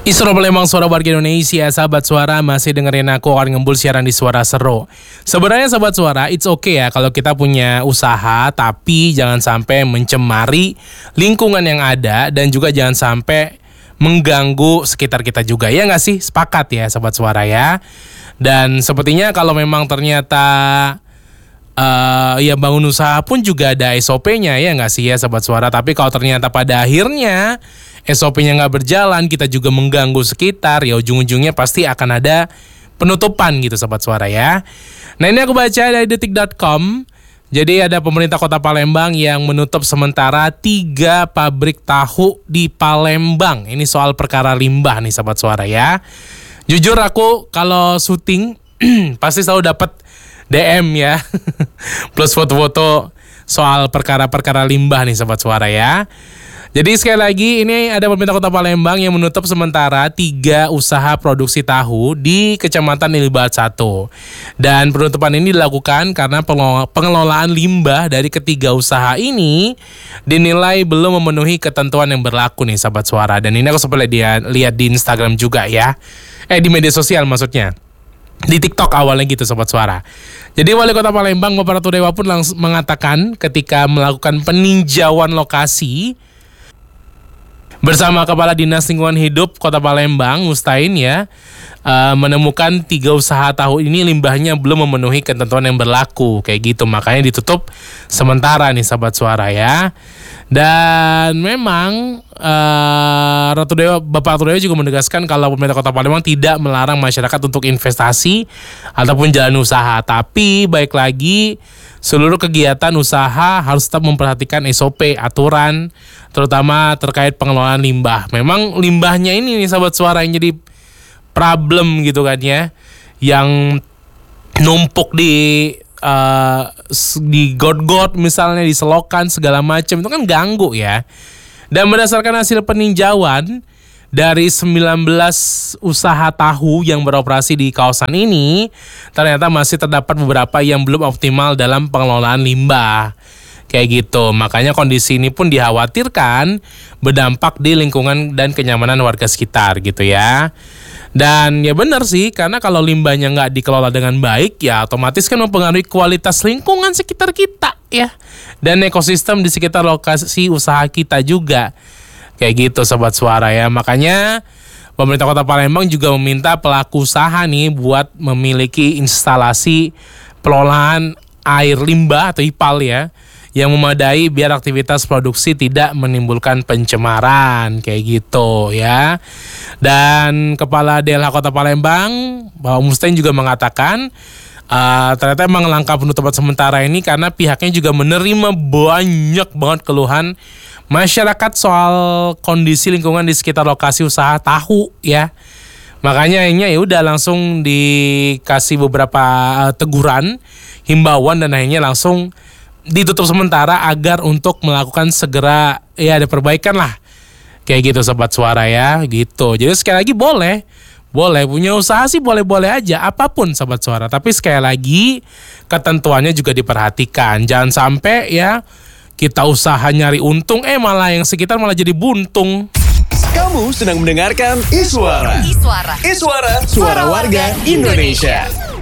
Isra Palembang, suara warga Indonesia. Sahabat suara, masih dengerin aku akan ngembul siaran di Suara Seru. Sebenarnya sahabat suara, it's okay ya kalau kita punya usaha, tapi jangan sampai mencemari lingkungan yang ada dan juga jangan sampai mengganggu sekitar kita juga. Ya nggak sih? Sepakat ya sahabat suara ya. Dan sepertinya kalau memang ternyata ya bangun usaha pun juga ada SOP-nya ya nggak sih ya sahabat suara. Tapi kalau ternyata pada akhirnya SOP-nya nggak berjalan, kita juga mengganggu sekitar, ya ujung-ujungnya pasti akan ada penutupan gitu sahabat suara ya. Nah, ini aku baca dari detik.com. Jadi ada pemerintah Kota Palembang yang menutup sementara 3 pabrik tahu di Palembang. Ini soal perkara limbah nih sahabat suara ya. Jujur aku kalau syuting pasti selalu dapat DM ya. Plus foto-foto soal perkara-perkara limbah nih sahabat suara ya. Jadi sekali lagi ini ada pemerintah Kota Palembang yang menutup sementara 3 usaha produksi tahu di Kecamatan Ilibat 1. Dan penutupan ini dilakukan karena pengelolaan limbah dari ketiga usaha ini dinilai belum memenuhi ketentuan yang berlaku nih sahabat suara. Dan ini aku sempat lihat di Instagram juga ya. Di media sosial maksudnya. Di TikTok awalnya gitu sobat suara. Jadi Wali Kota Palembang Bapak Ratu Dewa pun langsung mengatakan ketika melakukan peninjauan lokasi bersama Kepala Dinas Lingkungan Hidup Kota Palembang Mustain ya, menemukan 3 usaha tahu ini limbahnya belum memenuhi ketentuan yang berlaku kayak gitu, makanya ditutup sementara nih sahabat suara ya. Dan memang Bapak Ratu Dewa juga menegaskan kalau pemerintah Kota Palembang tidak melarang masyarakat untuk investasi ataupun jalan usaha, tapi baik lagi seluruh kegiatan usaha harus tetap memperhatikan SOP, aturan, terutama terkait pengelolaan limbah. Memang limbahnya ini nih sahabat suara yang jadi problem gitu kan ya, yang numpuk di got-got misalnya, di selokan segala macam, itu kan ganggu ya. Dan berdasarkan hasil peninjauan dari 19 usaha tahu yang beroperasi di kawasan ini, ternyata masih terdapat beberapa yang belum optimal dalam pengelolaan limbah. Kayak gitu. Makanya kondisi ini pun dikhawatirkan berdampak di lingkungan dan kenyamanan warga sekitar gitu ya. Dan ya benar sih, karena kalau limbahnya nggak dikelola dengan baik ya otomatis kan mempengaruhi kualitas lingkungan sekitar kita ya. Dan ekosistem di sekitar lokasi usaha kita juga. Kayak gitu sobat suara ya. Makanya pemerintah Kota Palembang juga meminta pelaku usaha nih buat memiliki instalasi pengelolaan air limbah atau IPAL ya, yang memadai biar aktivitas produksi tidak menimbulkan pencemaran kayak gitu ya. Dan Kepala DLH Kota Palembang Bapak Mustain juga mengatakan ternyata emang langkah penutupan sementara ini karena pihaknya juga menerima banyak banget keluhan masyarakat soal kondisi lingkungan di sekitar lokasi usaha tahu ya. Makanya ini ya udah langsung dikasih beberapa teguran, himbauan, dan akhirnya langsung ditutup sementara agar untuk melakukan segera ya ada perbaikan lah. Kayak gitu sobat suara ya, gitu. Jadi sekali lagi boleh punya usaha sih boleh-boleh aja apapun sobat suara, tapi sekali lagi ketentuannya juga diperhatikan. Jangan sampai ya kita usaha nyari untung malah yang sekitar malah jadi buntung. Kamu sedang mendengarkan Iswara. Suara warga Indonesia.